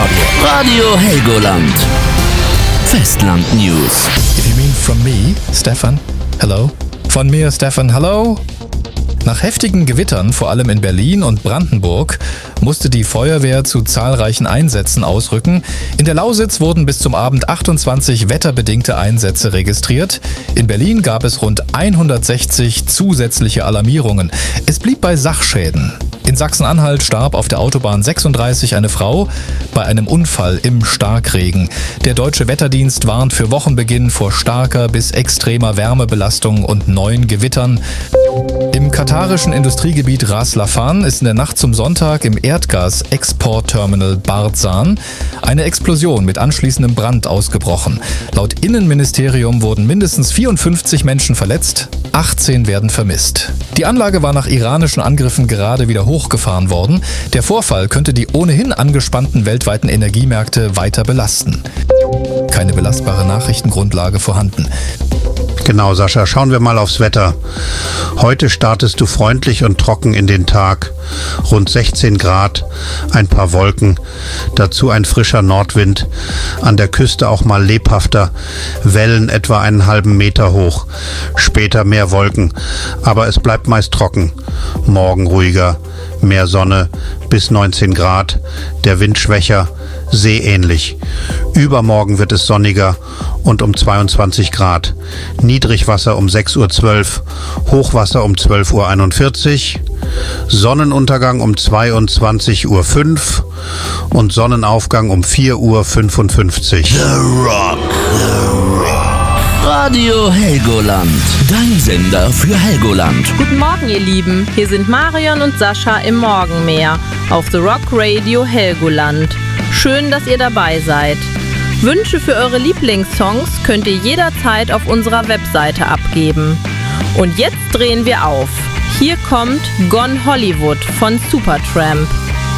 Radio Helgoland. Festland News. If you mean from me, Stefan, hello. Von mir, Stefan, hello. Nach heftigen Gewittern, vor allem in Berlin und Brandenburg, musste die Feuerwehr zu zahlreichen Einsätzen ausrücken. In der Lausitz wurden bis zum Abend 28 wetterbedingte Einsätze registriert. In Berlin gab es rund 160 zusätzliche Alarmierungen. Es blieb bei Sachschäden. In Sachsen-Anhalt starb auf der Autobahn 36 eine Frau bei einem Unfall im Starkregen. Der Deutsche Wetterdienst warnt für Wochenbeginn vor starker bis extremer Wärmebelastung und neuen Gewittern. Im katarischen Industriegebiet Ras Laffan ist in der Nacht zum Sonntag im Erdgas-Exportterminal Barzan eine Explosion mit anschließendem Brand ausgebrochen. Laut Innenministerium wurden mindestens 54 Menschen verletzt, 18 werden vermisst. Die Anlage war nach iranischen Angriffen gerade wieder hochgefahren worden. Der Vorfall könnte die ohnehin angespannten weltweiten Energiemärkte weiter belasten. Keine belastbare Nachrichtengrundlage vorhanden. Genau, Sascha, schauen wir mal aufs Wetter. Heute startest du freundlich und trocken in den Tag. Rund 16 Grad, ein paar Wolken, dazu ein frischer Nordwind. An der Küste auch mal lebhafter, Wellen etwa einen halben Meter hoch. Später mehr Wolken, aber es bleibt meist trocken. Morgen ruhiger, mehr Sonne, bis 19 Grad, der Wind schwächer, seeähnlich. Übermorgen wird es sonniger und um 22 Grad. Niedrigwasser um 6:12 Uhr, Hochwasser um 12:41 Uhr, Sonnenuntergang um 22:05 Uhr und Sonnenaufgang um 4:55 Uhr. The Rock. Radio Helgoland. Dein Sender für Helgoland. Guten Morgen, ihr Lieben. Hier sind Marion und Sascha im Morgenmeer auf The Rock Radio Helgoland. Schön, dass ihr dabei seid. Wünsche für eure Lieblingssongs könnt ihr jederzeit auf unserer Webseite abgeben. Und jetzt drehen wir auf. Hier kommt Gone Hollywood von Supertramp.